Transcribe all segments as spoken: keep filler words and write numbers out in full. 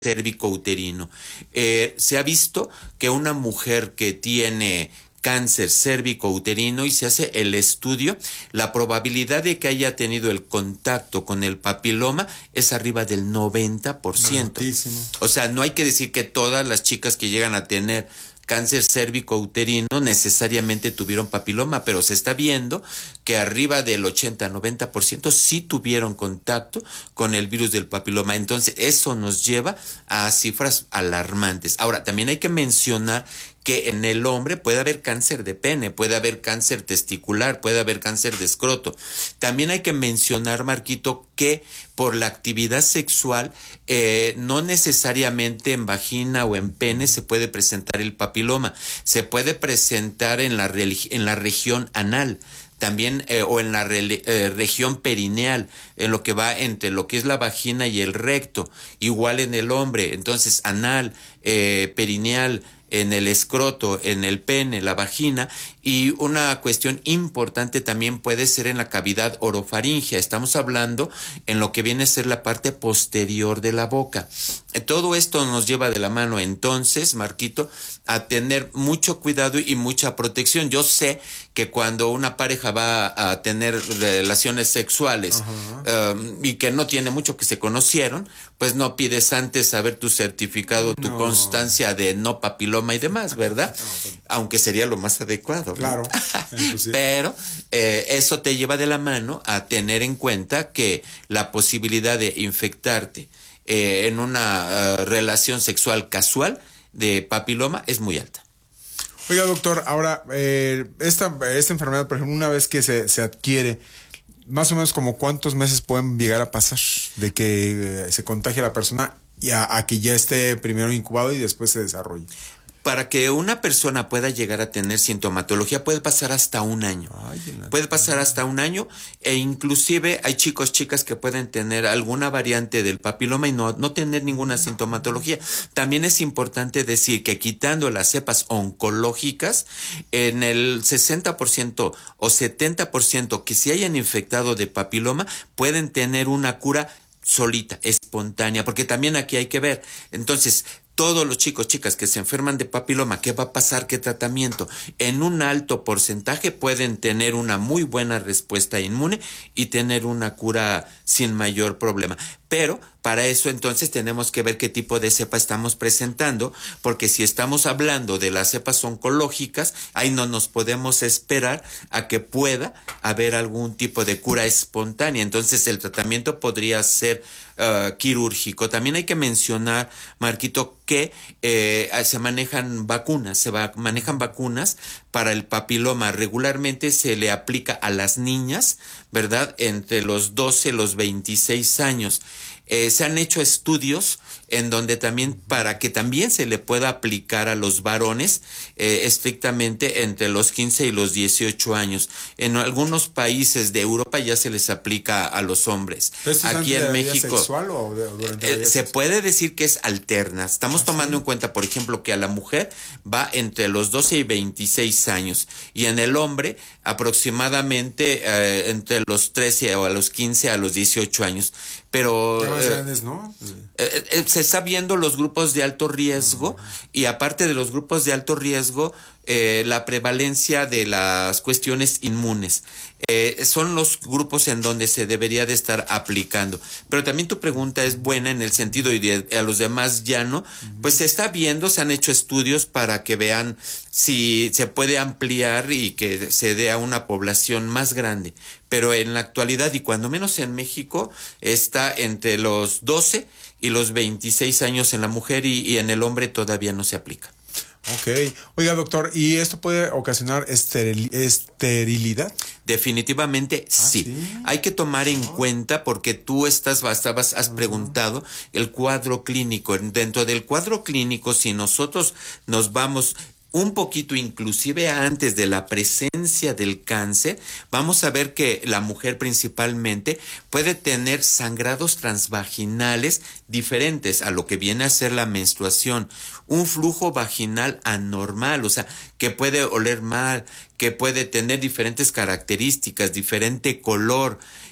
cérvico-uterino. Eh, se ha visto que una mujer que tiene cáncer cérvico-uterino y se hace el estudio, la probabilidad de que haya tenido el contacto con el papiloma es arriba del noventa por ciento. Altísimo. O sea, no hay que decir que todas las chicas que llegan a tener cáncer cérvico-uterino necesariamente tuvieron papiloma, pero se está viendo que arriba del ochenta a noventa por ciento sí tuvieron contacto con el virus del papiloma. Entonces, eso nos lleva a cifras alarmantes. Ahora, también hay que mencionar que en el hombre puede haber cáncer de pene, puede haber cáncer testicular, puede haber cáncer de escroto. También hay que mencionar, Marquito, que por la actividad sexual, eh, no necesariamente en vagina o en pene se puede presentar el papiloma, se puede presentar en la, en la región anal. También, eh, o en la re, eh, región perineal, en lo que va entre lo que es la vagina y el recto, igual en el hombre. Entonces, anal, eh, perineal, en el escroto, en el pene, la vagina, y una cuestión importante también puede ser en la cavidad orofaringea. Estamos hablando en lo que viene a ser la parte posterior de la boca. Todo esto nos lleva de la mano entonces, Marquito, a tener mucho cuidado y mucha protección. Yo sé que cuando una pareja va a tener relaciones sexuales um, y que no tiene mucho que se conocieron, pues no pides antes saber tu certificado, tu no. constancia de no papiloma y demás, ¿verdad? No, aunque sería lo más adecuado. Claro. ¿no? Pero eh, eso te lleva de la mano a tener en cuenta que la posibilidad de infectarte eh, en una uh, relación sexual casual de papiloma es muy alta. Oiga, doctor, ahora, eh, esta, esta enfermedad, por ejemplo, una vez que se, se adquiere, más o menos como cuántos meses pueden llegar a pasar de que eh, se contagie la persona y a, a que ya esté primero incubado y después se desarrolle. Para que una persona pueda llegar a tener sintomatología puede pasar hasta un año. Ay, puede pasar hasta un año e inclusive hay chicos, chicas que pueden tener alguna variante del papiloma y no, no tener ninguna sintomatología. También es importante decir que quitando las cepas oncológicas, en el sesenta por ciento o setenta por ciento que se hayan infectado de papiloma pueden tener una cura solita, espontánea, porque también aquí hay que ver. Entonces, todos los chicos, chicas que se enferman de papiloma, ¿qué va a pasar? ¿Qué tratamiento? En un alto porcentaje pueden tener una muy buena respuesta inmune y tener una cura sin mayor problema. Pero para eso entonces tenemos que ver qué tipo de cepa estamos presentando, porque si estamos hablando de las cepas oncológicas, ahí no nos podemos esperar a que pueda haber algún tipo de cura espontánea. Entonces el tratamiento podría ser uh, quirúrgico. También hay que mencionar, Marquito, que eh, se manejan vacunas, se va, manejan vacunas para el papiloma. Regularmente se le aplica a las niñas, ¿verdad? Entre los doce y los veintiséis años. Eh, se han hecho estudios en donde también, para que también se le pueda aplicar a los varones, eh, estrictamente entre los quince y los dieciocho años. En algunos países de Europa ya se les aplica a los hombres. Aquí en México, sexual o de, durante la eh, vida se sexual? puede decir que es alterna. Estamos ¿Ah, tomando sí? en cuenta, por ejemplo, que a la mujer va entre los doce y veintiséis años y en el hombre aproximadamente eh, entre los trece o a los quince a los dieciocho años. Pero más eh, grandes, ¿no? Eh, eh, se está viendo los grupos de alto riesgo uh-huh. y aparte de los grupos de alto riesgo, eh, la prevalencia de las cuestiones inmunes. Eh, son los grupos en donde se debería de estar aplicando. Pero también tu pregunta es buena en el sentido, y de, a los demás ya no, uh-huh. pues se está viendo, se han hecho estudios para que vean si se puede ampliar y que se dé a una población más grande. Pero en la actualidad, y cuando menos en México, está entre los doce y los veintiséis años en la mujer y, y en el hombre todavía no se aplica. Ok. Oiga, doctor, ¿y esto puede ocasionar esteril, esterilidad? Definitivamente ¿Ah, sí. sí? Hay que tomar en oh. cuenta, porque tú estás, estabas, has uh-huh. preguntado el cuadro clínico. Dentro del cuadro clínico, si nosotros nos vamos un poquito inclusive antes de la presencia del cáncer, vamos a ver que la mujer principalmente puede tener sangrados transvaginales diferentes a lo que viene a ser la menstruación, un flujo vaginal anormal, o sea, que puede oler mal, que puede tener diferentes características, diferente color,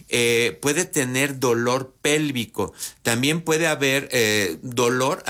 eh, puede tener dolor pélvico, también puede haber eh, dolor